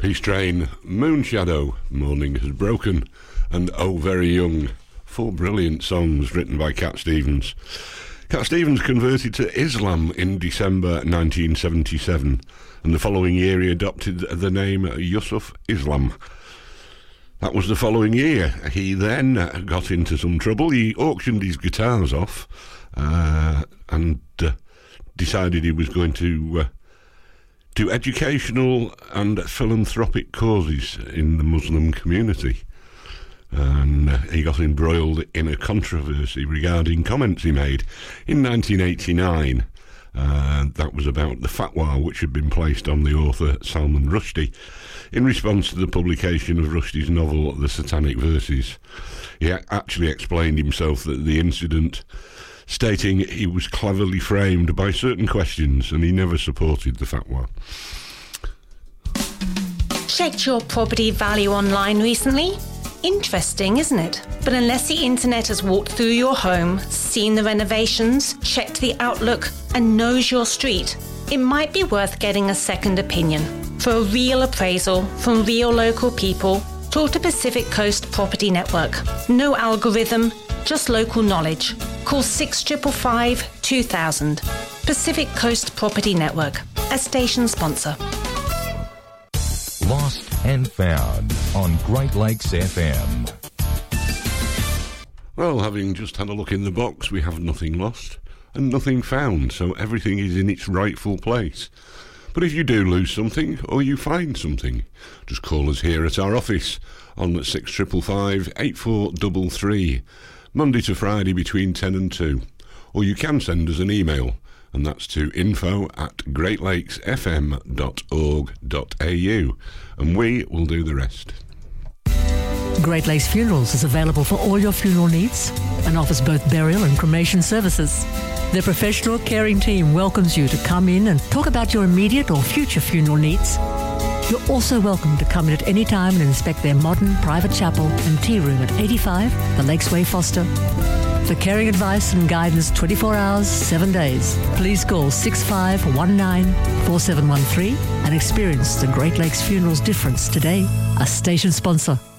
Peace Train, Moonshadow, Morning Has Broken, and Oh Very Young. 4 brilliant songs written by Cat Stevens. Cat Stevens converted to Islam in December 1977, and the following year he adopted the name Yusuf Islam. That was the following year. He then got into some trouble. He auctioned his guitars off and decided he was going to do educational and philanthropic causes in the Muslim community. And he got embroiled in a controversy regarding comments he made in 1989. That was about the fatwa which had been placed on the author Salman Rushdie in response to the publication of Rushdie's novel The Satanic Verses. He actually explained himself that the incident, stating he was cleverly framed by certain questions and he never supported the fatwa. Checked your property value online recently? Interesting, isn't it? But unless the internet has walked through your home, seen the renovations, checked the outlook, and knows your street, it might be worth getting a second opinion. For a real appraisal from real local people, talk to Pacific Coast Property Network. No algorithm, just local knowledge. Call 6555 2000. Pacific Coast Property Network, a station sponsor. Lost and Found on Great Lakes FM. Well, having just had a look in the box, we have nothing lost and nothing found, so everything is in its rightful place. But if you do lose something or you find something, just call us here at our office on 6555 8433, Monday to Friday between 10 and 2. Or you can send us an email, and that's to info@greatlakesfm.org.au, and we will do the rest. Great Lakes Funerals is available for all your funeral needs and offers both burial and cremation services. Their professional caring team welcomes you to come in and talk about your immediate or future funeral needs. You're also welcome to come in at any time and inspect their modern private chapel and tea room at 85 The Lakes Way, Foster. For caring advice and guidance 24 hours, 7 days, please call 6519-4713 and experience the Great Lakes Funerals difference today. A station sponsor.